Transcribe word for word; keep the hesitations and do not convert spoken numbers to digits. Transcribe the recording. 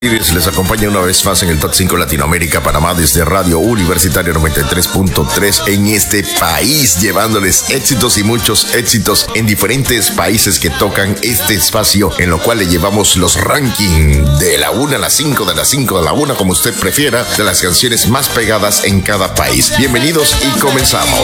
Les acompaña una vez más en el Top cinco Latinoamérica Panamá desde Radio Universitario noventa y tres punto tres en este país, llevándoles éxitos y muchos éxitos en diferentes países que tocan este espacio, en lo cual le llevamos los rankings de la una a las cinco, de las cinco a la una, como usted prefiera, de las canciones más pegadas en cada país. Bienvenidos y comenzamos.